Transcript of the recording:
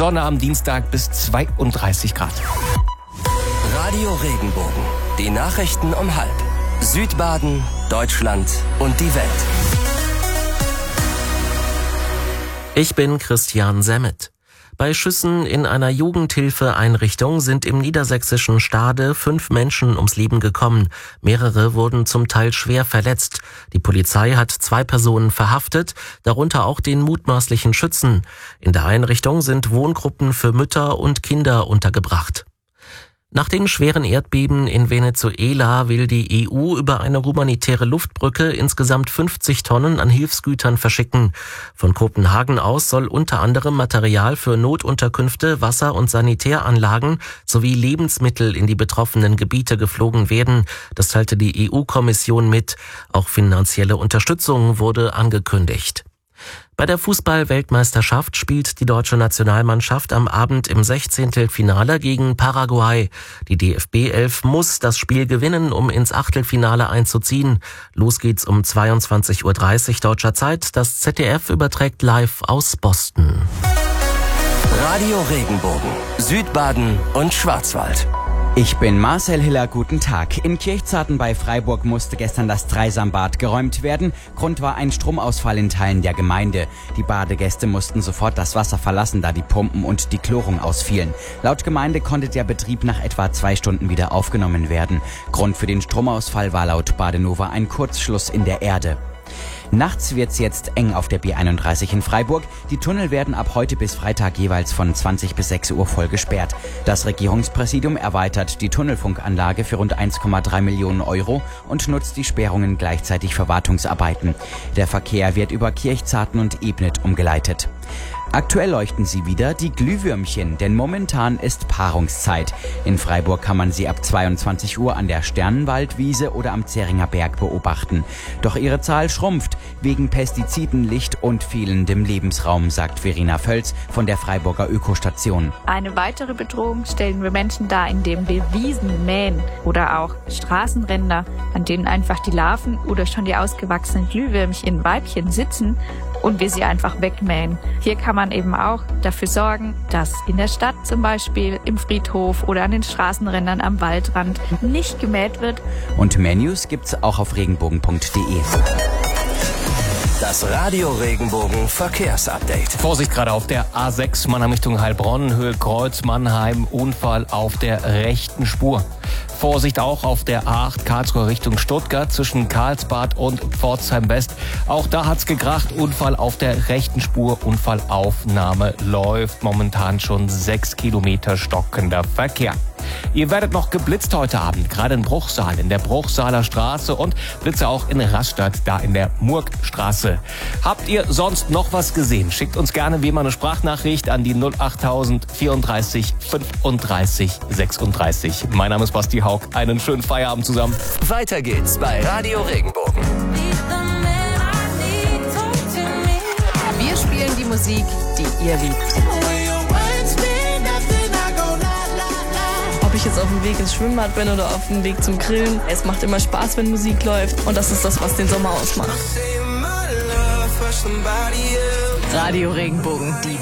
Sonne am Dienstag bis 32 Grad. Radio Regenbogen. Die Nachrichten um 12:30. Südbaden, Deutschland und die Welt. Ich bin Christian Semmet. Bei Schüssen in einer Jugendhilfeeinrichtung sind im niedersächsischen Stade 5 Menschen ums Leben gekommen. Mehrere wurden zum Teil schwer verletzt. Die Polizei hat 2 Personen verhaftet, darunter auch den mutmaßlichen Schützen. In der Einrichtung sind Wohngruppen für Mütter und Kinder untergebracht. Nach den schweren Erdbeben in Venezuela will die EU über eine humanitäre Luftbrücke insgesamt 50 Tonnen an Hilfsgütern verschicken. Von Kopenhagen aus soll unter anderem Material für Notunterkünfte, Wasser- und Sanitäranlagen sowie Lebensmittel in die betroffenen Gebiete geflogen werden. Das teilte die EU-Kommission mit. Auch finanzielle Unterstützung wurde angekündigt. Bei der Fußball-Weltmeisterschaft spielt die deutsche Nationalmannschaft am Abend im 16. Finale gegen Paraguay. Die DFB-11 muss das Spiel gewinnen, um ins Achtelfinale einzuziehen. Los geht's um 22:30 Uhr deutscher Zeit. Das ZDF überträgt live aus Boston. Radio Regenbogen. Südbaden und Schwarzwald. Ich bin Marcel Hiller, guten Tag. In Kirchzarten bei Freiburg musste gestern das Dreisambad geräumt werden. Grund war ein Stromausfall in Teilen der Gemeinde. Die Badegäste mussten sofort das Wasser verlassen, da die Pumpen und die Chlorung ausfielen. Laut Gemeinde konnte der Betrieb nach etwa 2 Stunden wieder aufgenommen werden. Grund für den Stromausfall war laut Badenova ein Kurzschluss in der Erde. Nachts wird's jetzt eng auf der B31 in Freiburg. Die Tunnel werden ab heute bis Freitag jeweils von 20 bis 6 Uhr voll gesperrt. Das Regierungspräsidium erweitert die Tunnelfunkanlage für rund 1,3 Millionen Euro und nutzt die Sperrungen gleichzeitig für Wartungsarbeiten. Der Verkehr wird über Kirchzarten und Ebnet umgeleitet. Aktuell leuchten sie wieder, die Glühwürmchen, denn momentan ist Paarungszeit. In Freiburg kann man sie ab 22 Uhr an der Sternenwaldwiese oder am Zähringer Berg beobachten. Doch ihre Zahl schrumpft wegen Pestiziden, Licht und fehlendem Lebensraum, sagt Verena Völz von der Freiburger Ökostation. Eine weitere Bedrohung stellen wir Menschen dar, indem wir Wiesen mähen oder auch Straßenränder, an denen einfach die Larven oder schon die ausgewachsenen Glühwürmchen, Weibchen sitzen und wir sie einfach wegmähen. Hier kann man eben auch dafür sorgen, dass in der Stadt zum Beispiel im Friedhof oder an den Straßenrändern am Waldrand nicht gemäht wird. Und mehr News gibt's auch auf regenbogen.de. Das Radio Regenbogen Verkehrsupdate. Vorsicht gerade auf der A6 Mannheim Richtung Heilbronn, Höhe Kreuz Mannheim, Unfall auf der rechten Spur. Vorsicht auch auf der A8 Karlsruhe Richtung Stuttgart zwischen Karlsbad und Pforzheim West. Auch da hat's gekracht, Unfall auf der rechten Spur, Unfallaufnahme läuft momentan schon 6 Kilometer stockender Verkehr. Ihr werdet noch geblitzt heute Abend, gerade in Bruchsal, in der Bruchsaler Straße und Blitze auch in Rastatt, da in der Murgstraße. Habt ihr sonst noch was gesehen? Schickt uns gerne wie immer eine Sprachnachricht an die 08000 34 35 36. Mein Name ist Basti Haug. Einen schönen Feierabend zusammen. Weiter geht's bei Radio Regenbogen. Wir spielen die Musik, die ihr liebt. Ob ich jetzt auf dem Weg ins Schwimmbad bin oder auf dem Weg zum Grillen. Es macht immer Spaß, wenn Musik läuft. Und das ist das, was den Sommer ausmacht. Radio Regenbogen, die